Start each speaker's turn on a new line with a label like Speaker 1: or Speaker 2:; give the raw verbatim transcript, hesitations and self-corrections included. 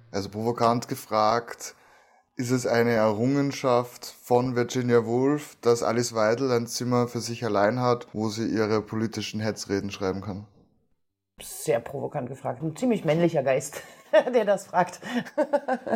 Speaker 1: Also provokant gefragt, ist es eine Errungenschaft von Virginia Woolf, dass Alice Weidel ein Zimmer für sich allein hat, wo sie ihre politischen Hetzreden schreiben kann?
Speaker 2: Sehr provokant gefragt. Ein ziemlich männlicher Geist, der das fragt.